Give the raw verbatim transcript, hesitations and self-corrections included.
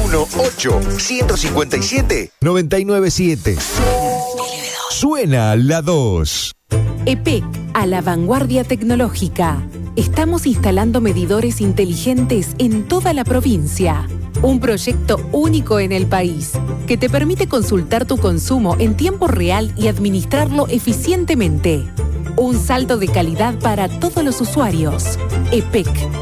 uno ocho, uno cinco siete, nueve nueve siete. Suena la dos. E P E C, a la vanguardia tecnológica. Estamos instalando medidores inteligentes en toda la provincia. Un proyecto único en el país, que te permite consultar tu consumo en tiempo real y administrarlo eficientemente. Un salto de calidad para todos los usuarios. E P E C,